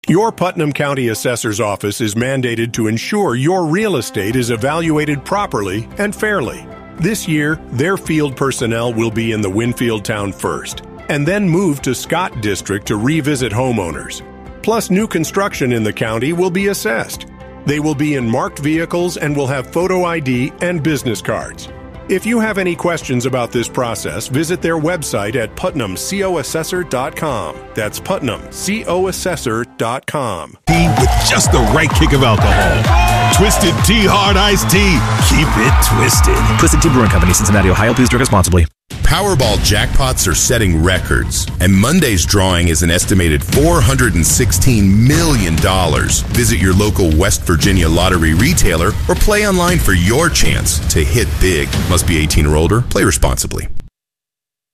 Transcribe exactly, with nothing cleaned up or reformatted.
Your Putnam County Assessor's Office is mandated to ensure your real estate is evaluated properly and fairly. This year, their field personnel will be in the Winfield town first, and then move to Scott District to revisit homeowners. Plus, new construction in the county will be assessed. They will be in marked vehicles and will have photo I D and business cards. If you have any questions about this process, visit their website at putnam co assessor dot com. That's putnam co assessor dot com. Tea with just the right kick of alcohol. Twisted Tea Hard Iced Tea. Keep it twisted. Twisted Tea Brewing Company, Cincinnati, Ohio. Please drink responsibly. Powerball jackpots are setting records, and Monday's drawing is an estimated four hundred sixteen million dollars. Visit your local West Virginia lottery retailer or play online for your chance to hit big. Must be eighteen or older. Play responsibly.